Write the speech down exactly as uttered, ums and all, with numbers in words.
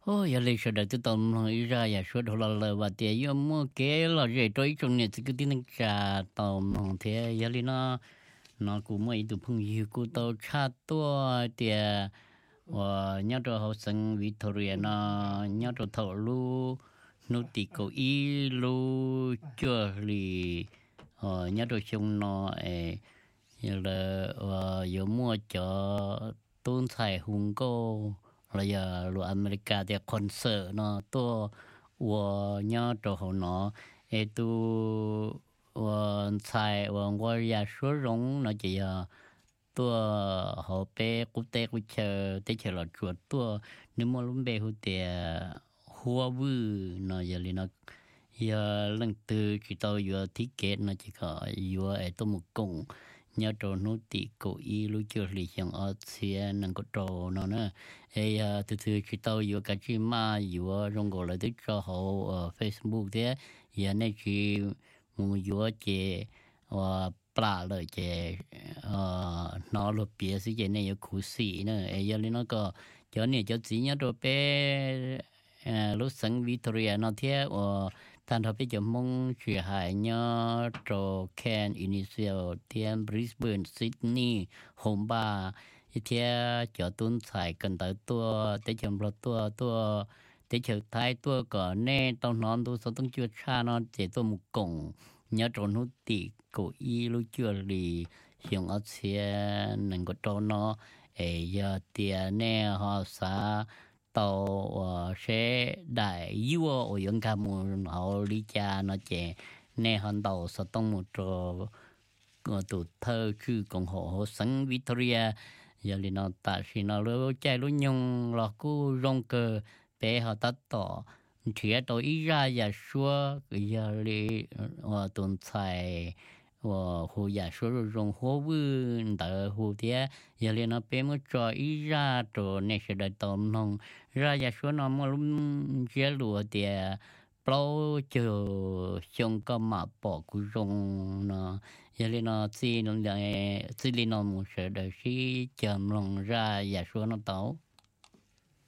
ô giờ lịch sử đời tôi tầm nói ra giờ số đồ là lời và tiền yêu mua kế là dễ trôi trong này thì cứ tin trả tầm thế giờ li nó nó cũng mấy tụ phong yêu của tàu cha tua tiền và nhớ cho học sinh Victoria nó nhớ cho thầu lu nô tì cầu y lu chưa lì ờ nhớ cho chúng nó ấy giờ là và giờ mua cho tôn xài hùng cô là giờ lu America thì concert nó to và nhớ cho họ nó ấy tu và xài và qua giờ số rong nó chỉ làตัวเขาเป้กูเตะกูเชอเตะเชอหลอดจวดตัวนึกมอลุ่มเบหูเตียหัววื้อเนาะอย่าเลยเนาะอย่าเรื่องตือจีตัวอยู่ที่เกตเนาะจีก็อยู่ไอ้ตัวมุกงnhớ trò nô tì cổ y lưu chưa lì chẳng ở xe nâng có trò nó nữa ấy từ từ chỉ tao vừa cả chi mà vừa trong gọi là tức cho họ Facebook thế giờ này chỉ muốn vừa chế vàปลาเลยเจเอ่อนอรเปียสิเจเนี่ยอยู่คูสีเนอะไอ้ยันนี่ก็เจ้าเนี่ยเจ้าจีเนี่ยตัวเป้เอ่อรถสังวิทเรียนอเทียว่าท่านทำไปจะมงเสียหายเนี่ยโตแคนอินิเซียลเทียมบริสเบนซิดนีย์โฮมบาร์เทียเจ้าตุนใส่กันแต่ตัวแต่จำรถตัวตัวแต่เชิดท้ายตัวก่อนแน่ต้องนอนตัวสต้องจุดชานอนเจตัวมุกกงnhớ trốn hút tị cổ y lúc chưa lì dùng ở xe nâng có trốn nó ấy giờ tiền nè họ xã tàu sẽ đại yêu ở những cái mùa họ đi cha nó chè nè họ tàu sẽ tông một trò tụ thơ chứ còn họ sáng Victoria giờ thì nó ta chỉ nó lỡ chạy lối nhung là cứ rong cờ bé họ tắt tỏ chỉ tôi ý ra giờ xưa cái giờ li và tuần sai và hồ giờ xưa rồi dùng hồ vươn tại hồ thế giờ li nó bé mới cho ý ra rồi này sẽ đợi tôm nông ra giờ xưa nó mà lúc chế lúa thì bao chờ trong cái mà bỏ cái dùng nó giờ li nó chỉ nó lại chỉ li nó muốn sẽ đợi khi chậm lòng ra giờ xưa nó tao